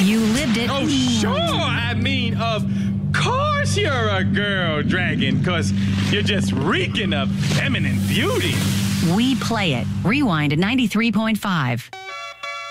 You lived it. Oh, sure. I mean, of course you're a girl dragon, because you're just reeking of feminine beauty. We play it. Rewind at 93.5.